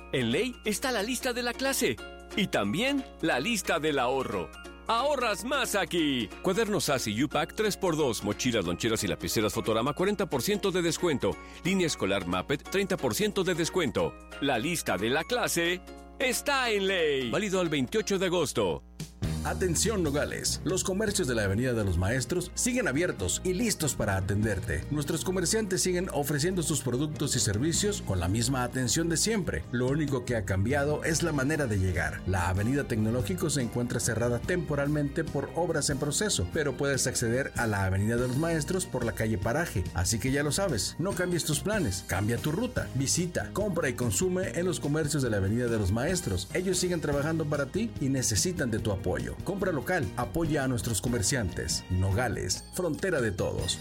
En Ley está la lista de la clase y también la lista del ahorro. ¡Ahorras más aquí! Cuadernos Sassy U-Pack 3x2, mochilas, loncheras y lapiceras Fotorama 40% de descuento. Línea escolar Muppet 30% de descuento. La lista de la clase está en Ley. Válido al 28 de agosto. Atención Nogales, los comercios de la Avenida de los Maestros siguen abiertos y listos para atenderte. Nuestros comerciantes siguen ofreciendo sus productos y servicios con la misma atención de siempre. Lo único que ha cambiado es la manera de llegar. La Avenida Tecnológico se encuentra cerrada temporalmente por obras en proceso, pero puedes acceder a la Avenida de los Maestros por la calle Paraje. Así que ya lo sabes, no cambies tus planes, cambia tu ruta. Visita, compra y consume en los comercios de la Avenida de los Maestros. Ellos siguen trabajando para ti y necesitan de tu apoyo. Compra local, apoya a nuestros comerciantes. Nogales, frontera de todos.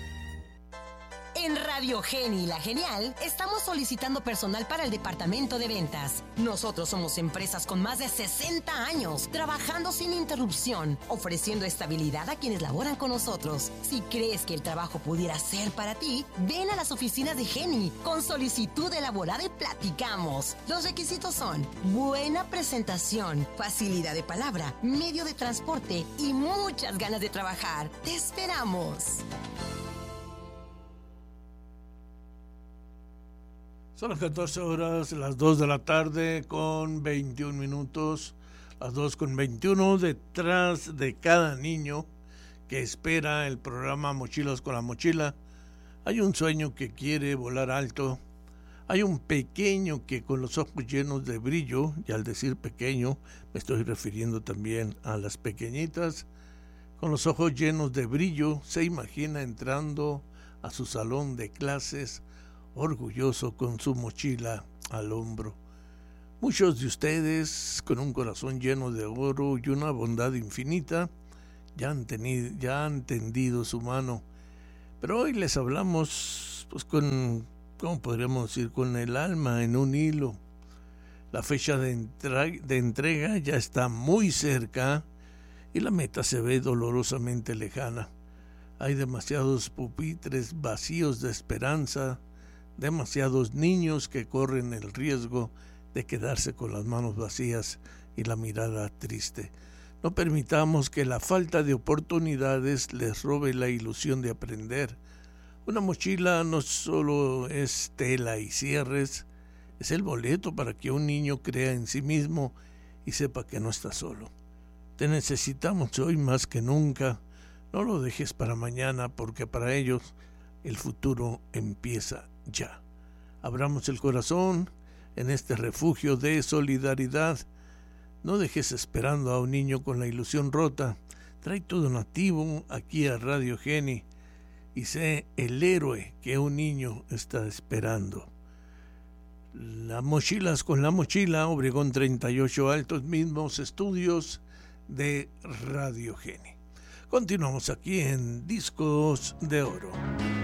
En Radio Geni La Genial estamos solicitando personal para el departamento de ventas. Nosotros somos empresas con más de 60 años, trabajando sin interrupción, ofreciendo estabilidad a quienes laboran con nosotros. Si crees que el trabajo pudiera ser para ti, ven a las oficinas de Geni con solicitud elaborada y platicamos. Los requisitos son buena presentación, facilidad de palabra, medio de transporte y muchas ganas de trabajar. ¡Te esperamos! Son las 14 horas, las 2 de la tarde con 21 minutos, las 2:21, detrás de cada niño que espera el programa Mochilas con la Mochila. Hay un sueño que quiere volar alto, hay un pequeño que con los ojos llenos de brillo, y al decir pequeño me estoy refiriendo también a las pequeñitas, con los ojos llenos de brillo se imagina entrando a su salón de clases orgulloso con su mochila al hombro. Muchos de ustedes, con un corazón lleno de oro y una bondad infinita, ya han tendido su mano. Pero hoy les hablamos pues con, ¿cómo podríamos decir?, con el alma en un hilo. La fecha de entrega ya está muy cerca y la meta se ve dolorosamente lejana. Hay demasiados pupitres vacíos de esperanza, demasiados niños que corren el riesgo de quedarse con las manos vacías y la mirada triste. No permitamos que la falta de oportunidades les robe la ilusión de aprender. Una mochila no solo es tela y cierres, es el boleto para que un niño crea en sí mismo y sepa que no está solo. Te necesitamos hoy más que nunca. No lo dejes para mañana, porque para ellos el futuro empieza ya. Abramos el corazón en este refugio de solidaridad. No dejes esperando a un niño con la ilusión rota. Trae tu donativo aquí a Radio Geni y sé el héroe que un niño está esperando. Las Mochilas con la Mochila, Obregón 38 Altos, mismos estudios de Radio Geni. Continuamos aquí en Discos de Oro.